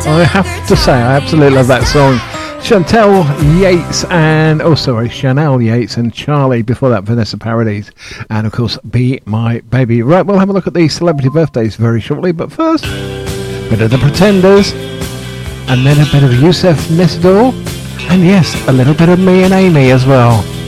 I have to say, I absolutely love that song. Chantal Yates and, Chanel Yates and Charlie, before that Vanessa Paradis, and of course Be My Baby. Right, we'll have a look at the celebrity birthdays very shortly, but first, a bit of the Pretenders, and then a bit of Youssef Nestor, and yes, a little bit of me and Amy as well.